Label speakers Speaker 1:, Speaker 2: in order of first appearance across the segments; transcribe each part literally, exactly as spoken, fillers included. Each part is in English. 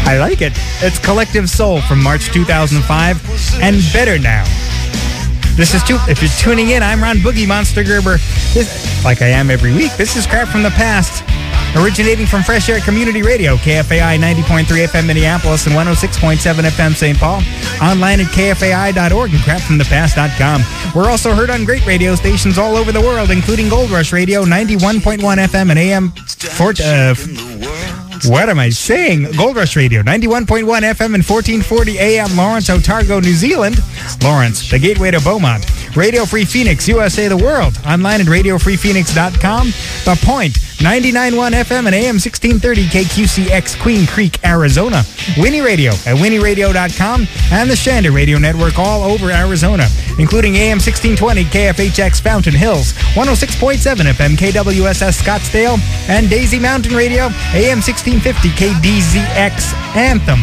Speaker 1: I like it. It's Collective Soul from March two thousand five and Better Now. This is two. If you're tuning in, I'm Ron Boogie Monster Gerber. This, like I am every week, this is Crap from the Past. Originating from Fresh Air Community Radio, K F A I ninety point three F M Minneapolis and one oh six point seven F M Saint Paul. Online at K F A I dot org and crap from the past dot com. We're also heard on great radio stations all over the world, including Gold Rush Radio, ninety-one point one F M and A M... Fort, uh, what am I saying? Gold Rush Radio, ninety-one point one F M and fourteen forty A M Lawrence, Otago, New Zealand. Lawrence, the gateway to Beaumont. Radio Free Phoenix, U S A, the world. Online at radio free phoenix dot com. The Point, ninety-nine point one F M and A M sixteen thirty K Q C X, Queen Creek, Arizona. Winnie Radio at winnie radio dot com and the Shander Radio Network all over Arizona, including A M sixteen twenty K F H X Fountain Hills, one oh six point seven F M K W S S Scottsdale, and Daisy Mountain Radio, A M sixteen fifty K D Z X Anthem.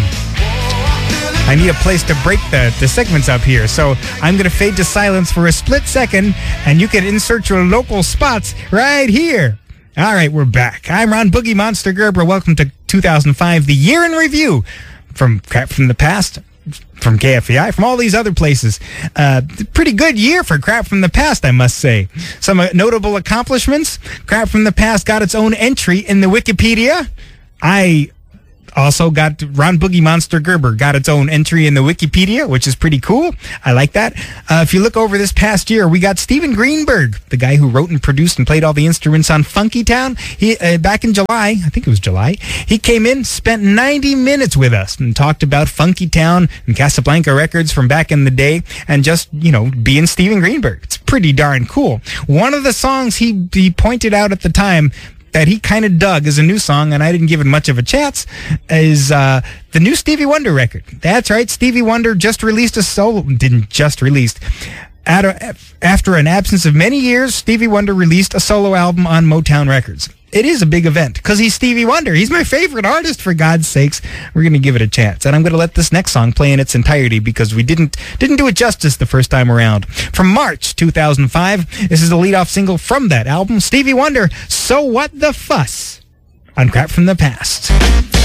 Speaker 1: I need a place to break the, the segments up here, so I'm going to fade to silence for a split second, and you can insert your local spots right here. All right, we're back. I'm Ron Boogie Monster Gerber. Welcome to two thousand five, the year in review from Crap from the Past, from K F A I, from all these other places. Uh, pretty good year for Crap from the Past, I must say. Some uh, notable accomplishments. Crap from the Past got its own entry in the Wikipedia. I... Also got Ron Boogie Monster Gerber got its own entry in the Wikipedia, which is pretty cool. I like that. Uh, if you look over this past year, we got Steven Greenberg, the guy who wrote and produced and played all the instruments on Funky Town. He uh, back in July, I think it was July, he came in, spent ninety minutes with us and talked about Funky Town and Casablanca Records from back in the day and just, you know, being Steven Greenberg. It's pretty darn cool. One of the songs he, he pointed out at the time that he kind of dug as a new song, and I didn't give it much of a chance, is uh, the new Stevie Wonder record. That's right, Stevie Wonder just released a solo, didn't just released. After an absence of many years, Stevie Wonder released a solo album on Motown Records. It is a big event, because he's Stevie Wonder. He's my favorite artist, for God's sakes. We're going to give it a chance. And I'm going to let this next song play in its entirety, because we didn't didn't do it justice the first time around. From March two thousand five, this is the lead-off single from that album, Stevie Wonder, So What the Fuss, on Crap from the Past.